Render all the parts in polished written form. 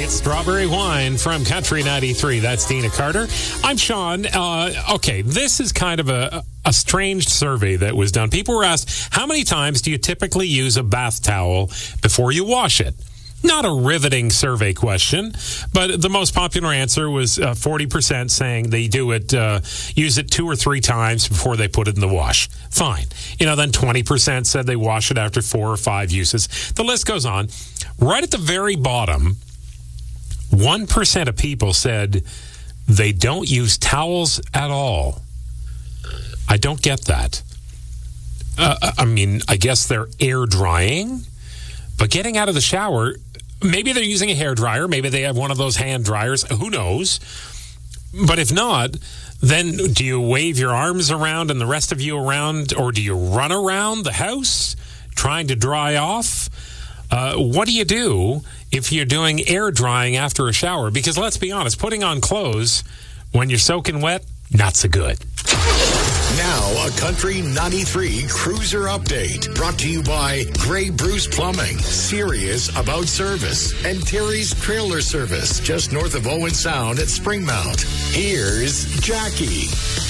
It's Strawberry Wine from Country 93. That's Dina Carter. I'm Sean. Okay, this is kind of a strange survey that was done. People were asked, how many times do you typically use a bath towel before you wash it? Not a riveting survey question, but the most popular answer was 40% saying they do it, use it 2 or 3 times before they put it in the wash. Fine. Then 20% said they wash it after 4 or 5 uses. The list goes on. Right at the very bottom, 1% of people said they don't use towels at all. I don't get that. I guess they're air drying, but getting out of the shower, maybe they're using a hair dryer. Maybe they have one of those hand dryers. Who knows? But if not, then do you wave your arms around and the rest of you around, or do you run around the house trying to dry off? What do you do if you're doing air drying after a shower? Because let's be honest, putting on clothes when you're soaking wet, not so good. Now, a Country 93 Cruiser Update, brought to you by Grey Bruce Plumbing, serious about service, and Terry's Trailer Service, just north of Owen Sound at Springmount. Here's Jackie.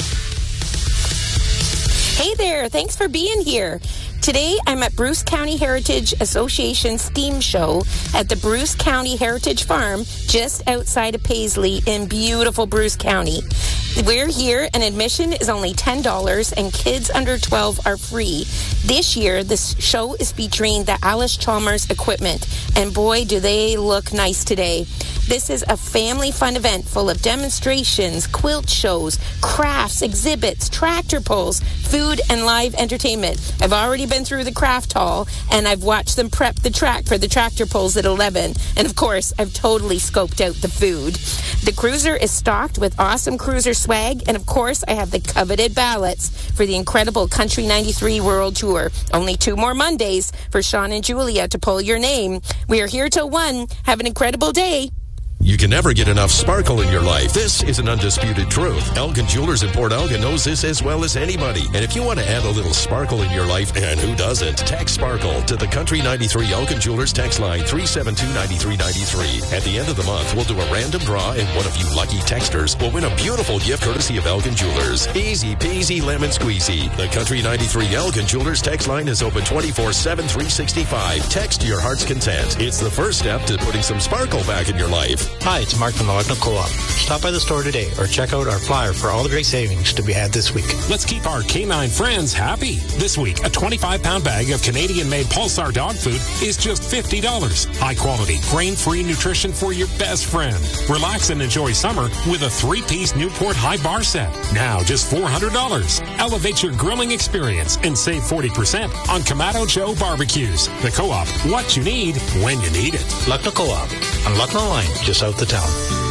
Hey there, thanks for being here. Today, I'm at Bruce County Heritage Association Steam Show at the Bruce County Heritage Farm just outside of Paisley in beautiful Bruce County. We're here and admission is only $10 and kids under 12 are free. This year, this show is featuring the Alice Chalmers equipment, and boy, do they look nice today. This is a family fun event full of demonstrations, quilt shows, crafts, exhibits, tractor pulls, food, and live entertainment. I've already been through the craft hall, and I've watched them prep the track for the tractor pulls at 11. And of course, I've totally scoped out the food. The cruiser is stocked with awesome cruiser swag, and of course, I have the coveted ballots for the incredible Country 93 World Tour. Only 2 more Mondays for Sean and Julia to pull your name. We are here till 1. Have an incredible day. You can never get enough sparkle in your life. This is an undisputed truth. Elgin Jewelers in Port Elgin knows this as well as anybody. And if you want to add a little sparkle in your life, and who doesn't, text sparkle to the Country 93 Elgin Jewelers text line 372-9393. At the end of the month, we'll do a random draw, and one of you lucky texters will win a beautiful gift courtesy of Elgin Jewelers. Easy peasy lemon squeezy. The Country 93 Elgin Jewelers text line is open 24/7, 365. Text your heart's content. It's the first step to putting some sparkle back in your life. Hi, it's Mark from the Lucknow Co-op. Stop by the store today or check out our flyer for all the great savings to be had this week. Let's keep our canine friends happy. This week, a 25-pound bag of Canadian-made Pulsar dog food is just $50. High-quality, grain-free nutrition for your best friend. Relax and enjoy summer with a 3-piece Newport High Bar set. Now, just $400. Elevate your grilling experience and save 40% on Kamado Joe barbecues. The Co-op, what you need when you need it. Lucknow Co-op on Lucknow Line, just south of town.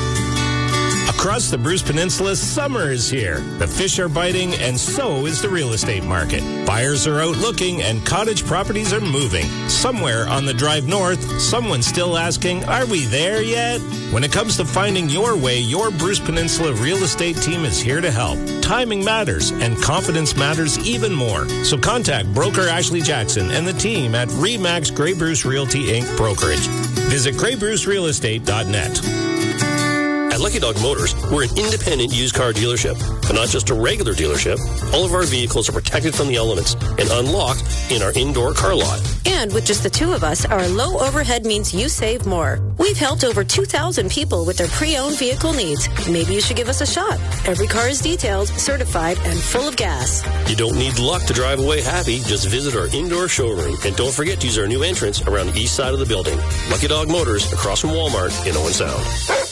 Across the Bruce Peninsula, summer is here. The fish are biting, and so is the real estate market. Buyers are out looking, and cottage properties are moving. Somewhere on the drive north, someone's still asking, are we there yet? When it comes to finding your way, your Bruce Peninsula real estate team is here to help. Timing matters, and confidence matters even more. So contact broker Ashley Jackson and the team at RE/MAX Grey Bruce Realty Inc. Brokerage. Visit GreyBruceRealEstate.net. At Lucky Dog Motors, we're an independent used car dealership, but not just a regular dealership. All of our vehicles are protected from the elements and unlocked in our indoor car lot. And with just the 2 of us, our low overhead means you save more. We've helped over 2,000 people with their pre-owned vehicle needs. Maybe you should give us a shot. Every car is detailed, certified, and full of gas. You don't need luck to drive away happy. Just visit our indoor showroom. And don't forget to use our new entrance around the east side of the building. Lucky Dog Motors, across from Walmart in Owen Sound.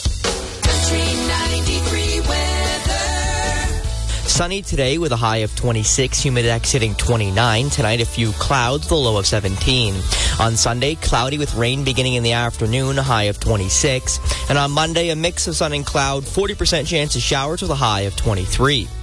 Sunny today with a high of 26, Humidex hitting 29. Tonight, a few clouds, the low of 17. On Sunday, cloudy with rain beginning in the afternoon, a high of 26. And on Monday, a mix of sun and cloud, 40% chance of showers with a high of 23.